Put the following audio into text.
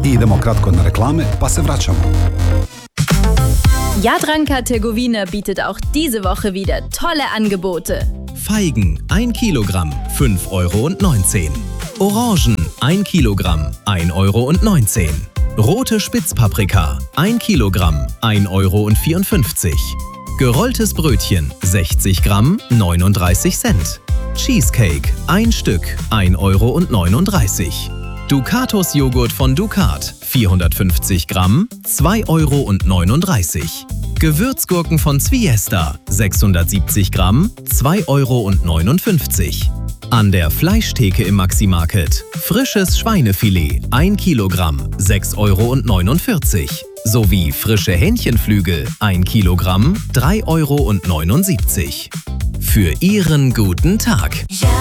Idemo kratko na reklame, pa se vraćamo. Jadranka Tergovina bietet auch diese Woche wieder tolle Angebote. Feigen 1 Kilogramm, 5,19 €. Orangen 1 Kilogramm, 1,19 €. Rote Spitzpaprika 1 Kilogramm, 1,54 €. Gerolltes Brötchen 60 Gramm, 39 Cent. Cheesecake 1 Stück, 1,39 €. Ducatus Joghurt von Ducat 450 Gramm, 2,39 €. Gewürzgurken von Zwiesta 670 Gramm, 2,59 €. An der Fleischtheke im Maxi-Market frisches Schweinefilet 1 Kilogramm, 6,49 € sowie frische Hähnchenflügel 1 Kilogramm, 3,79 €. Für Ihren guten Tag.